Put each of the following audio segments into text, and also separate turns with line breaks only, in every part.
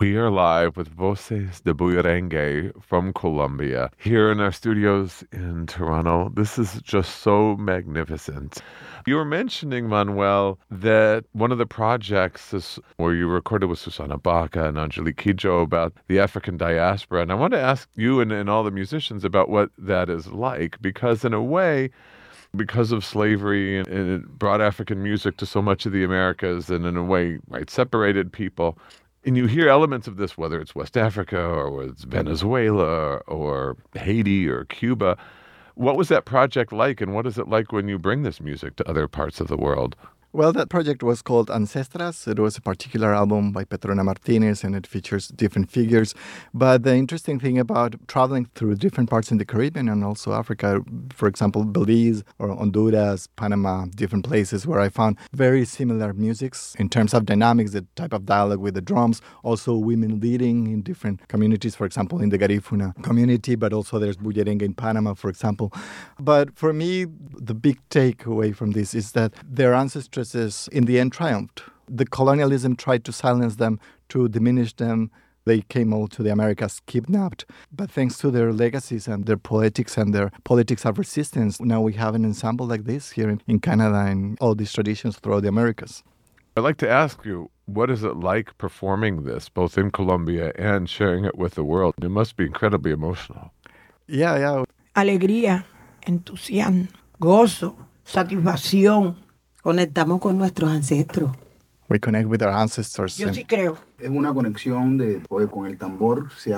We are live with Voces de Bullerengue from Colombia here in our studios in Toronto. This is just so magnificent. You were mentioning, Manuel, that one of the projects is where you recorded with Susana Baca and Angelique Kidjo about the African diaspora. And I want to ask you and all the musicians about what that is like, because in a way, because of slavery and it brought African music to so much of the Americas and in a way, right, separated people. And you hear elements of this, whether it's West Africa or it's Venezuela or Haiti or Cuba. What was that project like, and what is it like when you bring this music to other parts of the world?
Well, that project was called Ancestras. It was a particular album by Petrona Martinez, and it features different figures. But the interesting thing about traveling through different parts in the Caribbean and also Africa, for example, Belize or Honduras, Panama, different places where I found very similar musics in terms of dynamics, the type of dialogue with the drums, also women leading in different communities, for example, in the Garifuna community, but also there's Bullerengue in Panama, for example. But for me, the big takeaway from this is that their ancestors in the end triumphed. The colonialism tried to silence them, to diminish them. They came all to the Americas kidnapped. But thanks to their legacies and their poetics and their politics of resistance, now we have an ensemble like this here in Canada and all these traditions throughout the Americas.
I'd like to ask you, what is it like performing this, both in Colombia and sharing it with the world? It must be incredibly emotional.
Yeah.
Alegría, entusiasmo, gozo, satisfacción.
Conectamos con nuestros ancestros.
We connect with our ancestors.
Yo sí creo.
Es una conexión con el tambor se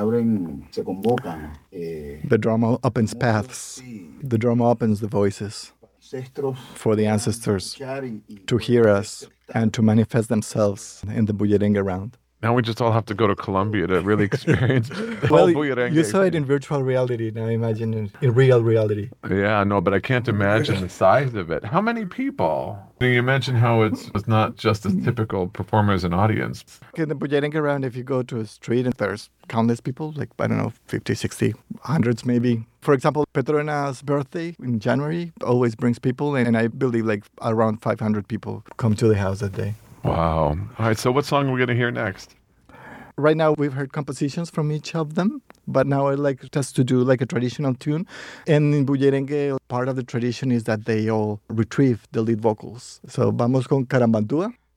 convocan.
The drum opens paths. The drum opens the voices for the ancestors to hear us and to manifest themselves in the Bullerengue round.
Now we just all have to go to Colombia to really experience the
well,
whole Bullerengue.
You saw it in virtual reality. Now imagine it in real reality.
Yeah, no, but I can't imagine the size of it. How many people? You mentioned how it's not just as typical performers and audience.
In the Bullerengue round, if you go to a street, and there's countless people, like, I don't know, 50, 60, hundreds maybe. For example, Petrona's birthday in January always brings people, and I believe like around 500 people come to the house that day.
Wow. All right, so what song are we going to hear next?
Right now, we've heard compositions from each of them, but now I'd like us to do like a traditional tune. And in Bullerengue, part of the tradition is that they all retrieve the lead vocals. So vamos con Carambandúa.